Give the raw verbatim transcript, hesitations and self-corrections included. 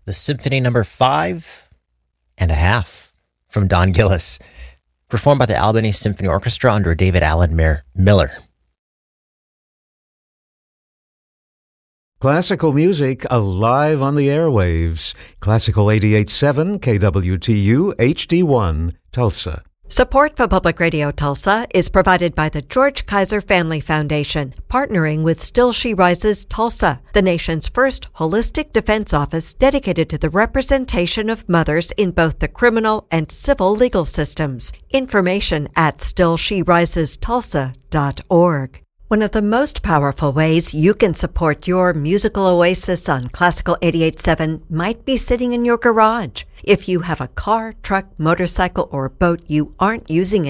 the Symphony Number Five and a Half from Don Gillis, performed by the Albany Symphony Orchestra under David Allen Mir- Miller. Classical music alive on the airwaves. Classical eighty-eight point seven K W T U H D one, Tulsa. Support for Public Radio Tulsa is provided by the George Kaiser Family Foundation, partnering with Still She Rises Tulsa, the nation's first holistic defense office dedicated to the representation of mothers in both the criminal and civil legal systems. Information at still she rises tulsa dot org. One of the most powerful ways you can support your musical oasis on Classical eighty-eight point seven might be sitting in your garage. If you have a car, truck, motorcycle, or boat you aren't using